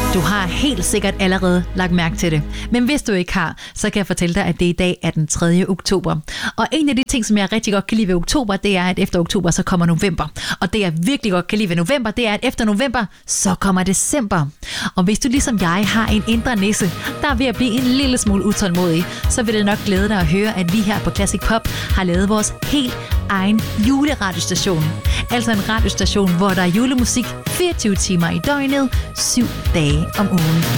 Du har helt sikkert allerede lagt mærke til det. Men hvis du ikke har, så kan jeg fortælle dig, at det i dag er den 3. oktober. Og en af de ting, som jeg rigtig godt kan lide ved oktober, det er, at efter oktober, så kommer november. Og det jeg virkelig godt kan lide ved november, det er, at efter november, så kommer december. Og hvis du ligesom jeg har en indre nisse, der er ved at blive en lille smule utålmodig, så vil det nok glæde dig at høre, at vi her på Classic Pop har lavet vores helt egen juleradiostation. Altså en radiostation, hvor der er julemusik 24 timer i døgnet, 7 dage om ugen.